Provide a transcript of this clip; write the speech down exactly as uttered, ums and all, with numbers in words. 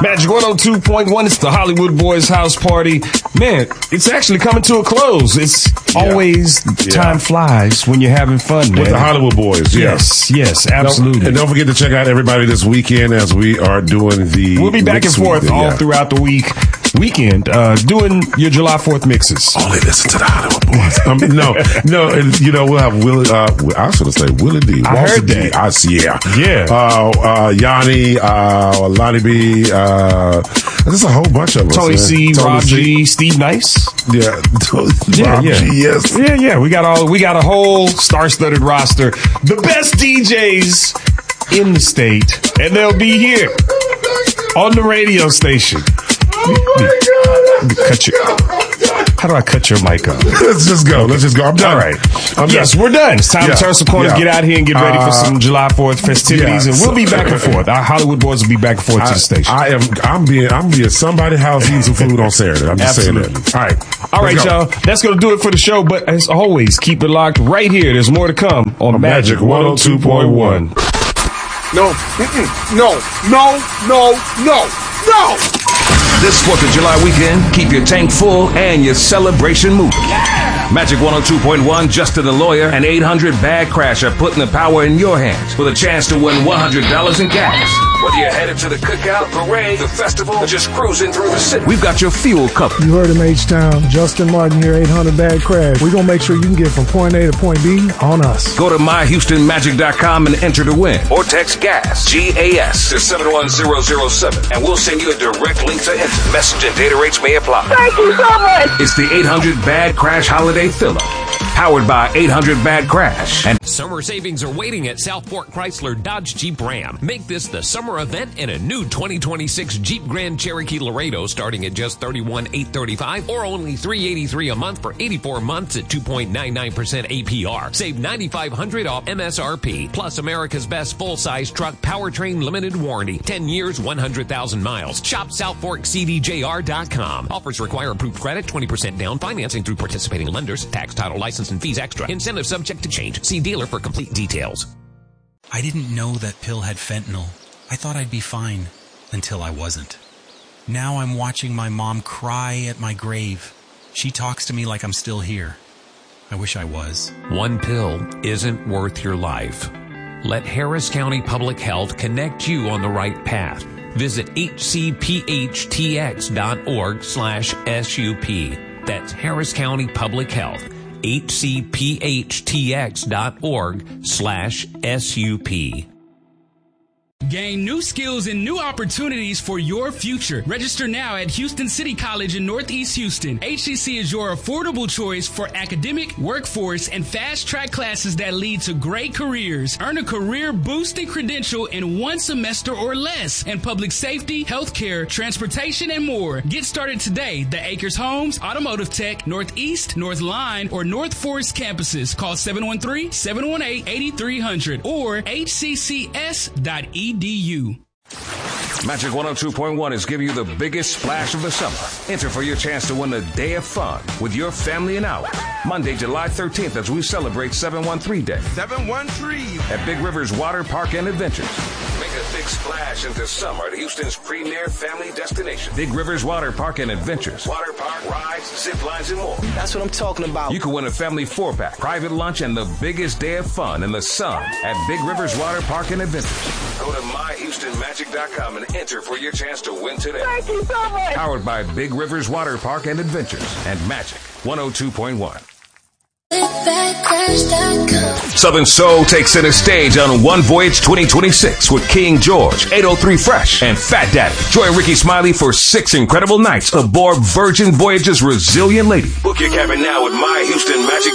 Magic one oh two point one, it's the Hollywood Boys House Party. Man, it's actually coming to a close. It's yeah. always, yeah. time flies when you're having fun, man. With the Hollywood Boys, yeah. Yes, yes, absolutely. Don't, and don't forget to check out everybody this weekend as we are doing the... We'll be back and forth week, all yeah. throughout the week. Weekend, uh, doing your July fourth mixes. Only listen to the Hollywood Boys. um, no, no, and, you know, we'll have Willie, uh, I was going to say Willie D. I Walter heard D. that. I, yeah. Yeah. Uh, uh, Yanni, uh, Lonnie B, uh, there's a whole bunch of us. Tony C, Tony Rob C. G, Steve Nice. Yeah. yeah, Rob yeah. G, yes. Yeah, yeah. We got all, we got a whole star-studded roster. The best D Js in the state. And they'll be here on the radio station. Oh my God. Cut your, how do I cut your mic off? Let's just go. Let's just go. I'm done. All right. I'm yes, done. we're done. It's time yeah. to turn some corners, yeah. get out here and get ready for uh, some July fourth festivities, yeah. and we'll be back and forth. Our Hollywood Boys will be back and forth I, to the station. I am. I'm being. I'm being somebody's house eating some food on Saturday. I'm just Absolutely. saying that. All right. All right, y'all. That's going to do it for the show. But as always, keep it locked right here. There's more to come on Magic one oh two point one. No. Mm-mm. No. No. No. No. No. This fourth of July weekend, keep your tank full and your celebration moving. Yeah! Magic one oh two point one, Justin the Lawyer, and eight hundred Bad Crash are putting the power in your hands with a chance to win one hundred dollars in gas. Whether you're headed to the cookout, parade, the festival, or just cruising through the city, we've got your fuel covered. You heard him, H-Town. Justin Martin here, eight hundred Bad Crash. We're going to make sure you can get from point A to point B on us. Go to my houston magic dot com and enter to win. Or text GAS, G A S, to seven one zero zero seven, and we'll send you a direct link to enter. Message and data rates may apply. Thank you so much. It's the eight hundred Bad Crash Holiday Fill-Up, powered by eight hundred Bad Crash. And summer savings are waiting at Southport Chrysler Dodge Jeep Ram. Make this the summer event in a new twenty twenty-six Jeep Grand Cherokee Laredo starting at just thirty-one thousand eight hundred thirty-five dollars or only three hundred eighty-three dollars a month for eighty-four months at two point nine nine percent A P R. Save nine thousand five hundred dollars off M S R P, plus America's best full-size truck powertrain limited warranty, ten years, one hundred thousand miles. Shop south fork c d j r dot com. Offers require approved credit, twenty percent down, financing through participating lenders, tax, title, license, and fees extra. Incentive subject to change. See dealer for complete details. I didn't know that pill had fentanyl. I thought I'd be fine until I wasn't. Now I'm watching my mom cry at my grave. She talks to me like I'm still here. I wish I was. One pill isn't worth your life. Let Harris County Public Health connect you on the right path. Visit h c p h t x dot org slash S U P. That's Harris County Public Health. h c p h t x dot org slash S U P. Gain new skills and new opportunities for your future. Register now at Houston City College in Northeast Houston. H C C is your affordable choice for academic, workforce, and fast-track classes that lead to great careers. Earn a career-boosting credential in one semester or less in public safety, healthcare, transportation, and more. Get started today. The Acres Homes, Automotive Tech, Northeast, North Line, or North Forest campuses. Call seven one three, seven one eight, eight three zero zero or h c c s dot e d u. Magic one oh two point one is giving you the biggest splash of the summer. Enter for your chance to win a day of fun with your family and out. Monday, July thirteenth, as we celebrate seven one three Day. seven one three At Big Rivers Water Park and Adventures. Make a big splash into summer at Houston's premier family destination. Big Rivers Water Park and Adventures. Water park, rides, zip lines, and more. That's what I'm talking about. You can win a family four-pack, private lunch, and the biggest day of fun in the sun at Big Rivers Water Park and Adventures. Go to my houston magic dot com and enter for your chance to win today. Thank you so much. Powered by Big Rivers Water Park and Adventures and Magic one oh two point one. Southern Soul takes center stage on One Voyage twenty twenty-six with King George, eight oh three Fresh, and Fat Daddy. Join Ricky Smiley for six incredible nights aboard Virgin Voyage's Resilient Lady. Book your cabin now at my houston magic